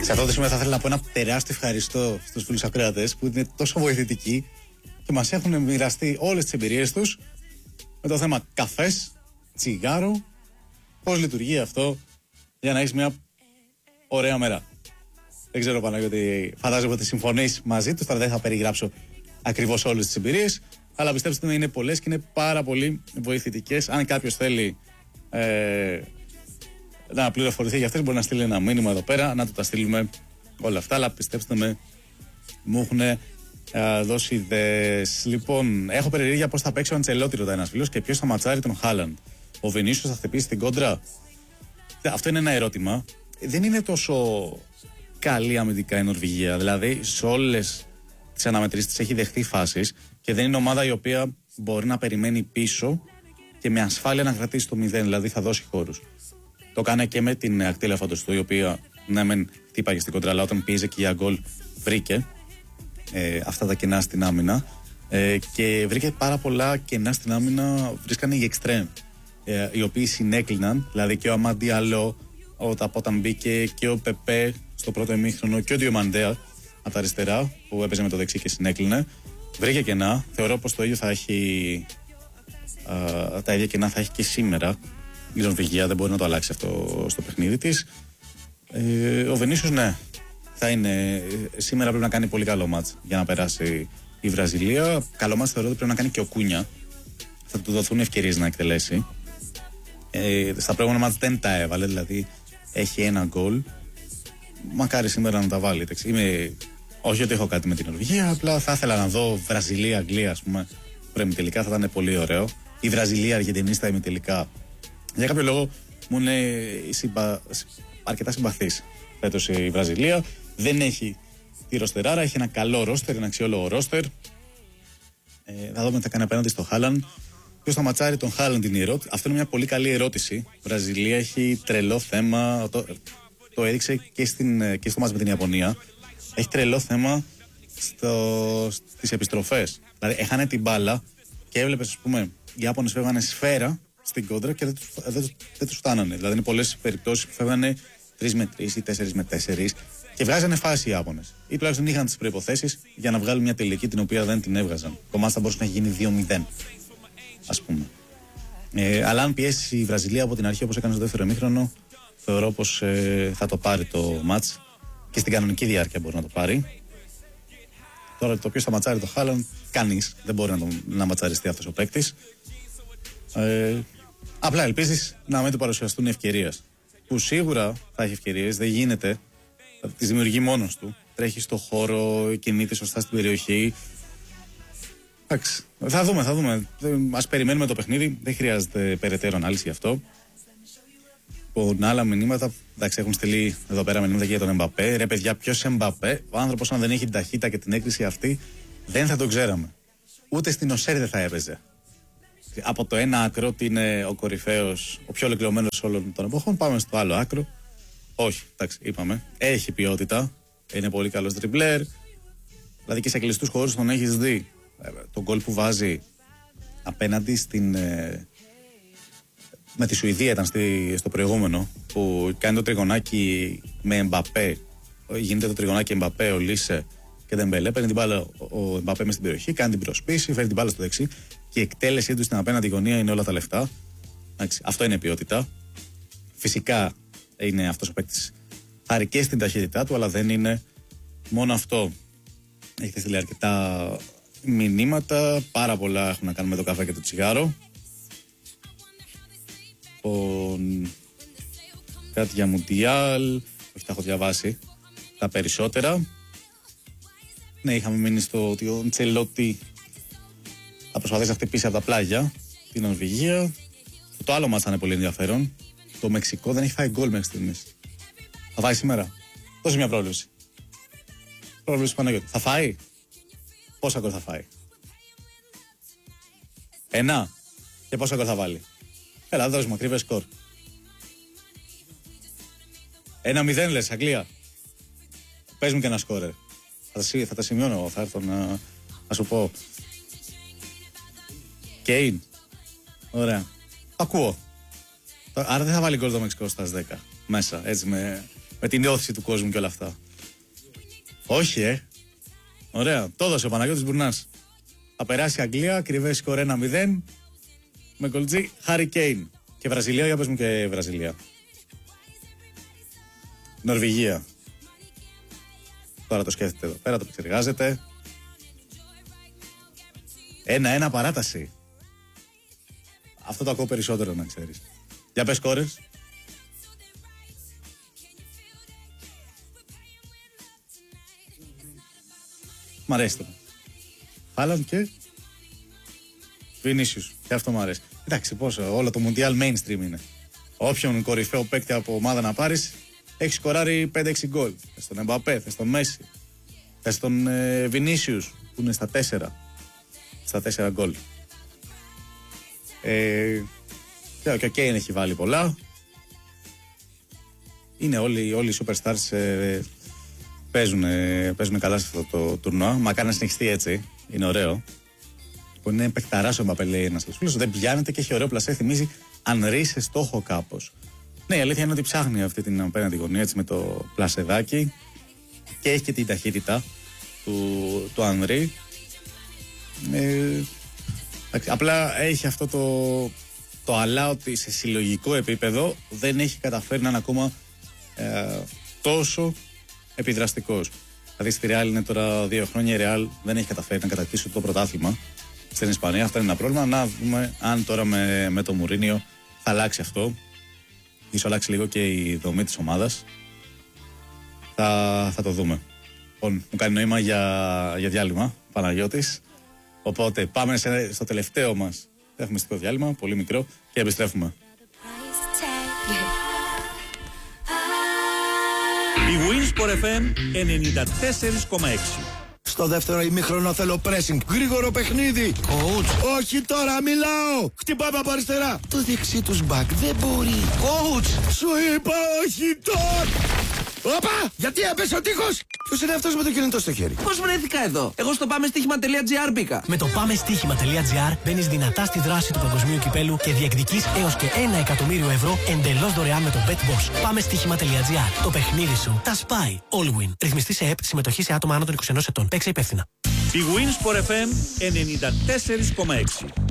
Σε αυτό το σημείο θα ήθελα να πω ένα τεράστιο ευχαριστώ στους φίλους ακροατές που είναι τόσο βοηθητικοί και μας έχουν μοιραστεί όλες τις εμπειρίες τους με το θέμα καφές, τσιγάρο, πώς λειτουργεί αυτό για να έχεις μια ωραία μέρα. Δεν ξέρω, Παναγιώτη, φαντάζομαι ότι συμφωνείς μαζί τους, τώρα δεν θα περιγράψω ακριβώς όλες τις εμπειρίες, αλλά πιστέψτε με, είναι πολλές και είναι πάρα πολύ βοηθητικές. Αν κάποιος θέλει να πληροφορηθεί για αυτές, μπορεί να στείλει ένα μήνυμα εδώ πέρα, να του τα στείλουμε όλα αυτά. Αλλά πιστέψτε με, μου έχουν δώσει ιδέες. Λοιπόν, έχω περιέργεια πώς θα παίξει ο Αντσελότη, ρωτάει ένας φίλος, και ποιος θα ματσάρει τον Χάλαντ. Ο Βινίσιος θα χτυπήσει την κόντρα. Αυτό είναι ένα ερώτημα. Δεν είναι τόσο καλή αμυντικά η Νορβηγία. Δηλαδή, σε όλες τις αναμετρήσεις της έχει δεχτεί φάσεις και δεν είναι ομάδα η οποία μπορεί να περιμένει πίσω και με ασφάλεια να κρατήσει το 0. Δηλαδή, θα δώσει χώρους. Το κάνει και με την Ακτήλα Φαντοστού, η οποία ναι, μεν χτύπαγε στην κόντρα, αλλά όταν πήγε και για γκολ βρήκε αυτά τα κενά στην άμυνα. Και βρήκε πάρα πολλά κενά στην άμυνα, βρίσκανε οι εξτρέμ, οι οποίοι συνέκλειναν. Δηλαδή και ο Αμαντιάλο, όταν μπήκε, και ο Πεπέ στο πρώτο ημίχρονο, και ο Διομαντέα από τα αριστερά που έπαιζε με το δεξί και συνέκλεινε. Βρήκε κενά. Θεωρώ πως το ίδιο θα έχει. Τα ίδια κενά θα έχει και σήμερα η Νορβηγία, δεν μπορεί να το αλλάξει αυτό στο παιχνίδι της. Ο Βενίσιος, ναι, θα είναι. Σήμερα πρέπει να κάνει πολύ καλό μάτς για να περάσει η Βραζιλία. Καλό μάτς θεωρώ ότι πρέπει να κάνει και ο Κούνια. Θα του δοθούν ευκαιρίες να εκτελέσει. Στα προηγούμενα μάτς δεν τα έβαλε, δηλαδή έχει ένα γκολ. Μακάρι σήμερα να τα βάλει. Όχι ότι έχω κάτι με την Νορβηγία, απλά θα ήθελα να δω Βραζιλία-Αγγλία, ας πούμε, προημιτελικά, θα ήταν πολύ ωραίο. Η Βραζιλία-Αργεντινή στα ημιτελικά. Για κάποιο λόγο μου είναι αρκετά συμπαθής φέτος η Βραζιλία. Δεν έχει τη ροστεράρα, έχει ένα καλό ρόστερ, ένα αξιόλογο ρόστερ. Θα δούμε τι θα κάνει απέναντι στο Χάλαντ. Ποιος θα ματσάρει τον Χάλαντ είναι η ερώτηση. Αυτό είναι μια πολύ καλή ερώτηση. Η Βραζιλία έχει τρελό θέμα. Το έδειξε και στο μάτς με την Ιαπωνία. Έχει τρελό θέμα στις επιστροφές. Δηλαδή έχανε την μπάλα και έβλεπες, ας πούμε, οι Ιάπωνες φεύγανε σφαίρα στην κόντρα και δεν τους φτάνανε. Δηλαδή είναι πολλές περιπτώσεις που φεύγανε 3 με 3 ή 4 με 4 και βγάζανε φάση οι Ιάπωνες. Ή τουλάχιστον είχαν τις προϋποθέσεις για να βγάλουν μια τελική την οποία δεν την έβγαζαν. Το μάτς θα μπορούσε να γίνει 2-0, ας πούμε. Αλλά αν πιέσει η Βραζιλία από την αρχή, όπως έκανε στο δεύτερο ημίχρονο, θεωρώ πως θα το πάρει το μάτς και στην κανονική διάρκεια μπορεί να το πάρει. Τώρα το ποιος θα ματσάρει το Χάλαντ, κανείς δεν μπορεί να ματσαριστεί αυτός ο παίκτης. Απλά ελπίζεις να μην του παρουσιαστούν ευκαιρίες. Που σίγουρα θα έχει ευκαιρίες, δεν γίνεται. Θα τις δημιουργεί μόνος του. Τρέχει στο χώρο, κινείται σωστά στην περιοχή. Εντάξει, θα δούμε. Ας περιμένουμε το παιχνίδι, δεν χρειάζεται περαιτέρω ανάλυση γι' αυτό. Άλλα μηνύματα, εντάξει, έχουν στείλει εδώ πέρα μηνύματα και για τον Εμπαπέ. Ρε παιδιά, ποιος Εμπαπέ? Ο άνθρωπος, αν δεν έχει την ταχύτητα και την έκρηση αυτή, δεν θα τον ξέραμε. Ούτε στην ΟΣΕΡ δεν θα έπαιζε. Από το ένα άκρο ότι είναι ο κορυφαίος, ο πιο ολοκληρωμένος όλων των εποχών, πάμε στο άλλο άκρο. Όχι, εντάξει, είπαμε. Έχει ποιότητα, είναι πολύ καλός τριμπλέρ. Δηλαδή και σε κλειστούς χώρους τον έχεις δει. Τον γκολ που βάζει απέναντι με τη Σουηδία ήταν στο προηγούμενο, που κάνει το τριγωνάκι με Εμπαπέ. Γίνεται το τριγωνάκι Εμπαπέ, ο Λίσε και Ντεμπελέ. Παίρνει την μπάλα ο Εμπαπέ μες στην περιοχή, κάνει την προσπίση, φέρει την μπάλα στο δεξί και η εκτέλεσή του στην απέναντι γωνία είναι όλα τα λεφτά. Αυτό είναι ποιότητα. Φυσικά είναι αυτός ο παίκτης χάρη και στην ταχύτητά του, αλλά δεν είναι μόνο αυτό. Έχετε στείλει αρκετά μηνύματα, πάρα πολλά έχουν να κάνουν με το καφέ και το τσιγάρο. Κάτι για Μουντιάλ, όχι, τα έχω διαβάσει τα περισσότερα. Ναι, είχαμε μείνει στο ότι ο Αντσελότη θα προσπαθήσει να χτυπήσει από τα πλάγια την Νορβηγία. Το άλλο μας θα είναι πολύ ενδιαφέρον. Το Μεξικό δεν έχει φάει γκολ μέχρι στιγμής. Θα φάει σήμερα? Δώσε μια πρόβλεψη. Πρόβλεψη Παναγιώτη. Θα φάει? Πόσα γκολ θα φάει? 1. Και πόσα γκολ θα βάλει? Έλα, δώσ' μου ακριβές σκορ. 1-0 λες, Αγγλία. Πες μου και ένα σκόρ. Θα τα σημειώνω, θα έρθω να σου πω. Κέιν. Ωραία. Ακούω. Άρα δεν θα βάλει γκολ το Μεξικό στα 10. Μέσα, έτσι με με την όθηση του κόσμου και όλα αυτά. Όχι, Ωραία. Το έδωσε ο Παναγιώτης Μπουρνάς. Θα περάσει η Αγγλία, ακριβέ σκορ 1-0 με γκολτζή Harry Kane. Και Βραζιλία, για πες μου και Βραζιλία. Νορβηγία. Τώρα το σκέφτεται εδώ πέρα, το επεξεργάζεται. 1-1 παράταση. Αυτό το ακούω περισσότερο, να ξέρεις. Για πες σκόρες. Μ' αρέσει το. Χάλαντ και Βινίσιους. Και αυτό μου αρέσει. Εντάξει, πόσο, όλο το Mundial mainstream είναι. Όποιον κορυφαίο παίκτη από ομάδα να πάρεις, έχει σκοράρει 5-6 γκολ. Θες στον Εμπαπέ, θες στον Μέση, θες στον Βινίσιους, που είναι στα 4 γκολ. Και ο Κέιν έχει βάλει πολλά. Είναι όλοι οι superstars παίζουν καλά σε αυτό το τουρνουά. Μακάρι να συνεχιστεί έτσι. Είναι ωραίο. Που είναι παικταράς ο Εμπαπέ, λέει ένας φίλος. Δεν πιάνεται και έχει ωραίο πλασέ. Θυμίζει Ανρί σε στόχο κάπως. Ναι, η αλήθεια είναι ότι ψάχνει αυτή την απέναντι γωνία έτσι με το πλασεδάκι. Και έχει και την ταχύτητα του Ανρί. Απλά έχει αυτό το αλλά ότι σε συλλογικό επίπεδο δεν έχει καταφέρει να είναι ακόμα τόσο επιδραστικός. Δηλαδή στη Real είναι τώρα 2 χρόνια, η Real δεν έχει καταφέρει να κατακτήσει το πρωτάθλημα στην Ισπανία. Αυτό είναι ένα πρόβλημα. Να δούμε αν τώρα με το Μουρίνιο θα αλλάξει αυτό. Ίσως αλλάξει λίγο και η δομή της ομάδας. Θα το δούμε. Λοιπόν, μου κάνει νόημα για διάλειμμα, Παναγιώτης. Οπότε πάμε στο τελευταίο μας διαφημιστικό διάλειμμα, πολύ μικρό, και επιστρέφουμε. Η Winsport FM 94,6. Στο δεύτερο ημίχρονο θέλω pressing. Γρήγορο παιχνίδι. Coach. Όχι τώρα, μιλάω. Χτυπάμε από αριστερά. Το δεξί τους μπακ δεν μπορεί. Coach. Σου είπα όχι τώρα. Όπα! Γιατί έπεσε ο τείχος! Ποιος είναι αυτός με το κινητό στο χέρι? Πώς βρέθηκα εδώ? Εγώ στο πάμεστοίχημα.gr μπήκα. Με το πάμεστοίχημα.gr μπαίνεις δυνατά στη δράση του παγκοσμίου κυπέλου και διεκδικείς έως και 1 εκατομμύριο ευρώ εντελώς δωρεάν με το BetBoss. Πάμεστοίχημα.gr. Το παιχνίδι σου τα σπάει. All win. Ρυθμιστή σε ΕΠ, συμμετοχή σε άτομα άνω των 21 ετών. Παίξε υπεύθυνα. Η Winsport FM 94,6.